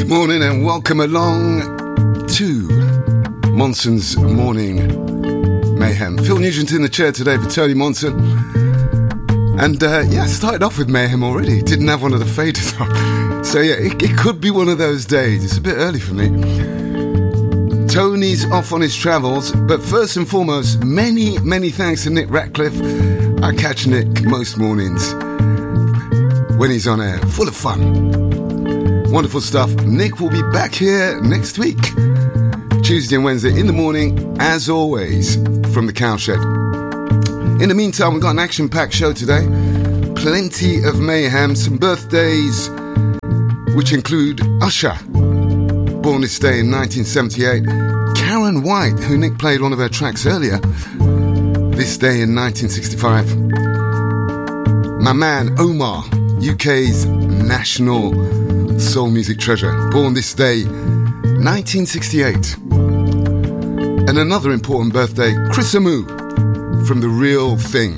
Good morning and welcome along to Monson's Morning Mayhem. Phil Nugent in the chair today for Tony Monson. And I started off with Mayhem already. Didn't have one of the faders up. So yeah, it could be one of those days. It's a bit early for me. Tony's off on his travels, but first and foremost, many thanks to Nick Ratcliffe. I catch Nick most mornings when he's on air, full of fun. Wonderful stuff. Nick will be back here next week, Tuesday and Wednesday in the morning, as always, from the Cowshed. In the meantime, we've got an action-packed show today. Plenty of mayhem, some birthdays, which include Usher, born this day in 1978. Karen White, who Nick played one of her tracks earlier, this day in 1965. My man Omar, UK's national soul music treasure, born this day 1968. And another important birthday, Chris Amu from The Real Thing,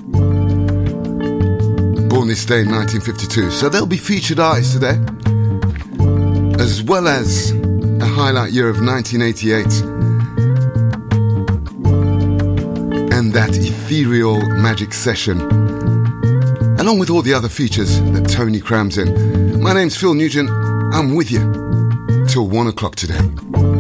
born this day in 1952. So there'll be featured artists today, as well as a highlight year of 1988 and that ethereal magic session, along with all the other features that Tony crams in. My name's Phil Nugent. I'm with you till 1 o'clock today.